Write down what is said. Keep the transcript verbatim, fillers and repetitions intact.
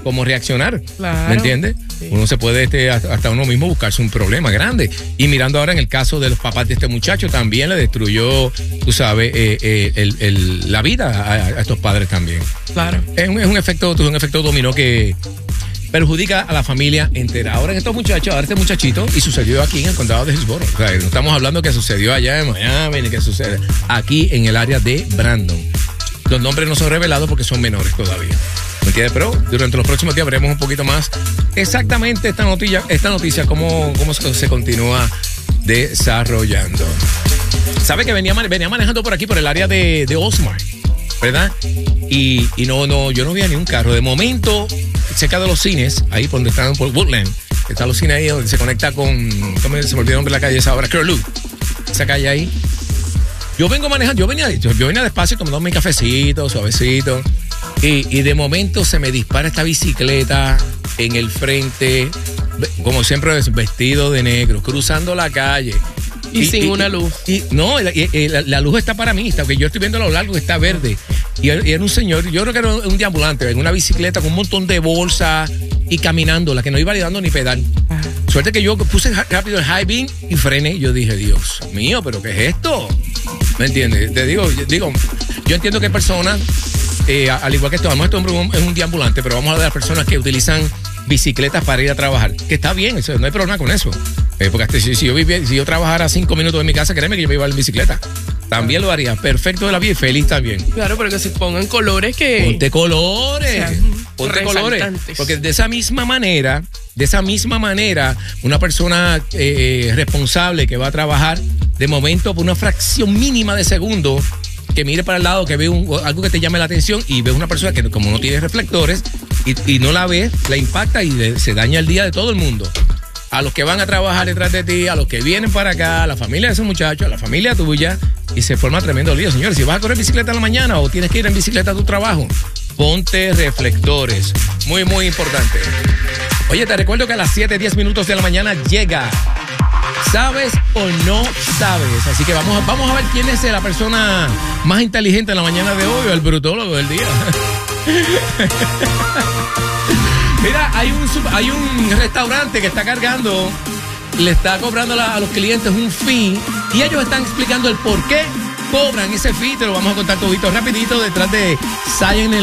cómo reaccionar. Claro. ¿Me entiendes? Sí. Uno se puede este, hasta uno mismo buscarse un problema grande. Y mirando ahora en el caso de los papás de este muchacho, también le destruyó, tú sabes, eh, eh, el, el, la vida a, a estos padres también. Claro. Es un, es un efecto, un efecto dominó que perjudica a la familia entera. Ahora en estos muchachos, ahora este muchachito, y sucedió aquí en el condado de Hillsborough. O sea, no estamos hablando que sucedió allá en Miami, ni que sucede aquí en el área de Brandon. Los nombres no son revelados porque son menores todavía. ¿Me entiendes? Pero durante los próximos días veremos un poquito más exactamente esta noticia, esta noticia cómo, cómo se, se continúa desarrollando. ¿Sabe que venía, venía manejando por aquí, por el área de, de Osmar, ¿verdad? Y, y no, no, yo no veía ni un carro. De momento, cerca de los cines, ahí por donde están, por Woodland, están los cines ahí donde se conecta con, ¿cómo se me olvidó el nombre de la calle esa ahora? Curlew, esa calle ahí. Yo vengo manejando, yo venía, yo, yo venía despacio tomando mi cafecito, suavecito, y, y de momento se me dispara esta bicicleta en el frente, como siempre vestido de negro, cruzando la calle. Y, y sin y, una luz. Y, y, no, la, y, la, la luz está para mí, está, porque yo estoy viendo a lo largo que está verde. Y, y era un señor, yo creo que era un deambulante, en una bicicleta con un montón de bolsas y caminando, la que no iba dando ni pedal. Ajá. Suerte que yo puse rápido el high beam y frené. Y yo dije, Dios mío, ¿pero qué es esto? ¿Me entiendes? Te digo, digo, yo entiendo que hay personas, eh, al igual que esto, vamos, esto es un, es un deambulante, pero vamos a hablar de las personas que utilizan bicicletas para ir a trabajar, que está bien, eso, no hay problema con eso. Eh, porque hasta si, si, yo vivía, si yo trabajara cinco minutos de mi casa, créeme que yo me iba en bicicleta. También lo haría, perfecto de la vida y feliz también. Claro, pero que se pongan colores que... Ponte colores, o sea, ponte colores. Porque de esa misma manera, de esa misma manera, una persona eh, responsable que va a trabajar, de momento, por una fracción mínima de segundo, que mire para el lado, que ve un, algo que te llame la atención y ve una persona que como no tiene reflectores y, y no la ve, la impacta y de, se daña el día de todo el mundo. A los que van a trabajar detrás de ti, a los que vienen para acá, a la familia de esos muchachos, a la familia tuya, y se forma tremendo lío. Señores, si vas a correr bicicleta en la mañana o tienes que ir en bicicleta a tu trabajo, ponte reflectores. Muy, muy importante. Oye, te recuerdo que a las siete, diez minutos de la mañana llega ¿Sabes o no sabes? Así que vamos a, vamos a ver quién es la persona más inteligente en la mañana de hoy o el brutólogo del día. Mira, hay un, hay un restaurante que está cargando, le está cobrando a los clientes un fee y ellos están explicando el por qué cobran ese fee. Te lo vamos a contar todito rapidito detrás de Science